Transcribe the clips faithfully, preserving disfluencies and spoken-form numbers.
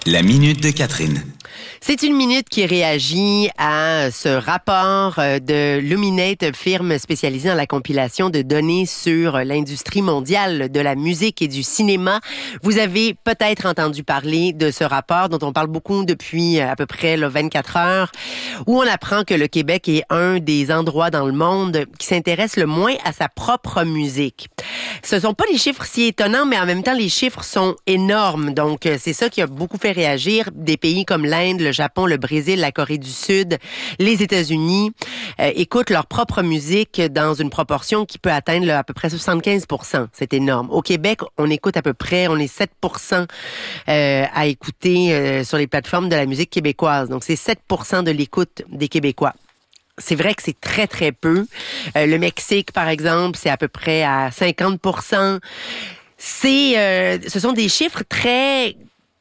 La minute de Catherine. C'est une minute qui réagit à ce rapport de Luminate, firme spécialisée dans la compilation de données sur l'industrie mondiale de la musique et du cinéma. Vous avez peut-être entendu parler de ce rapport dont on parle beaucoup depuis à peu près là, vingt-quatre heures, où on apprend que le Québec est un des endroits dans le monde qui s'intéresse le moins à sa propre musique. Ce sont pas des chiffres si étonnants, mais en même temps, les chiffres sont énormes. Donc, c'est ça qui a beaucoup fait réagir. Des pays comme l'Inde, le Japon, le Brésil, la Corée du Sud, les États-Unis euh, écoutent leur propre musique dans une proportion qui peut atteindre là, à peu près soixante-quinze pour cent. C'est énorme. Au Québec, on écoute à peu près, on est sept pour cent euh, à écouter euh, sur les plateformes de la musique québécoise. Donc, c'est sept pour cent de l'écoute des Québécois. C'est vrai que c'est très, très peu. Euh, le Mexique, par exemple, c'est à peu près à cinquante pour cent. C'est, euh, ce sont des chiffres très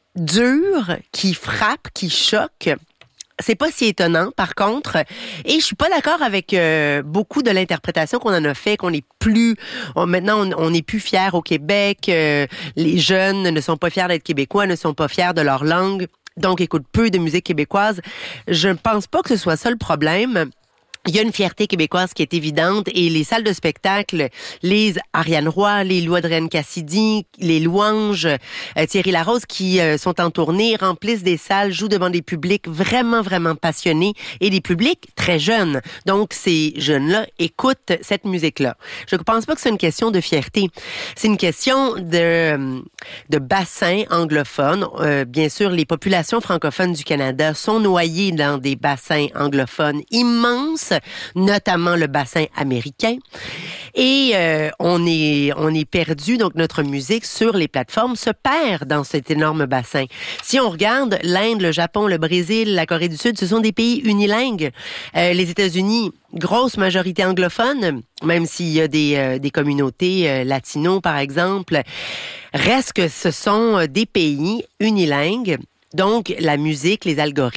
durs qui frappent, qui choquent. C'est pas si étonnant, par contre. Et je suis pas d'accord avec euh, beaucoup de l'interprétation qu'on en a fait, qu'on est plus... On, maintenant, on, on est plus fiers au Québec. Euh, les jeunes ne sont pas fiers d'être québécois, ne sont pas fiers de leur langue. Donc, écoutent peu de musique québécoise. Je ne pense pas que ce soit ça le problème. Il y a une fierté québécoise qui est évidente et les salles de spectacle, les Ariane Roy, les Louadren Cassidy, les Louanges, euh, Thierry Larose qui euh, sont en tournée, remplissent des salles, jouent devant des publics vraiment, vraiment passionnés et des publics très jeunes. Donc, ces jeunes-là écoutent cette musique-là. Je ne pense pas que c'est une question de fierté. C'est une question de, de bassin anglophone. Euh, bien sûr, les populations francophones du Canada sont noyées dans des bassins anglophones immenses, notamment le bassin américain. Et euh, on est on est perdu, donc notre musique sur les plateformes se perd dans cet énorme bassin. Si on regarde l'Inde, le Japon, le Brésil, la Corée du Sud, ce sont des pays unilingues. Euh, les États-Unis, grosse majorité anglophone, même s'il y a des, euh, des communautés euh, latinos, par exemple, reste que ce sont des pays unilingues. Donc, la musique, les algorithmes,